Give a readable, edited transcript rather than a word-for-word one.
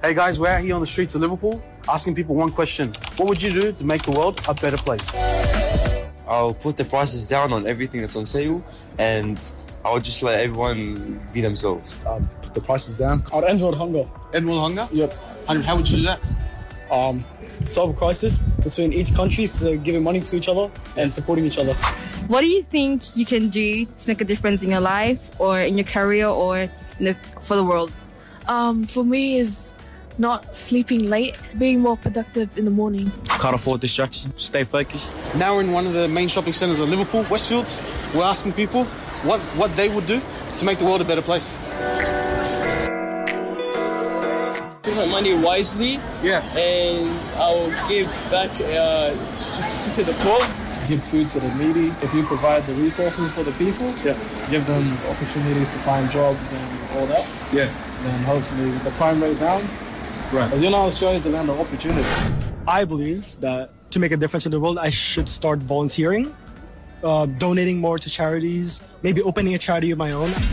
Hey guys, we're out here on the streets of Liverpool asking people one question. What would you do to make the world a better place? I'll put the prices down on everything that's on sale, and I'll just let everyone be themselves. Put the prices down. I'd end world hunger. End world hunger? Yep. How would you do that? Solve a crisis between each country, so giving money to each other and supporting each other. What do you think you can do to make a difference in your life or in your career or for the world? For me is not sleeping late, being more productive in the morning. Can't afford distraction, stay focused. Now we're in one of the main shopping centres of Liverpool, Westfields. We're asking people what they would do to make the world a better place. Give my money wisely, and I'll give back to the poor. Give food to the needy. If you provide the resources for the people, give them opportunities to find jobs and all that. Then hopefully with the crime rate down, as you know, Australia's the land of opportunity. I believe that to make a difference in the world, I should start volunteering, donating more to charities, maybe opening a charity of my own.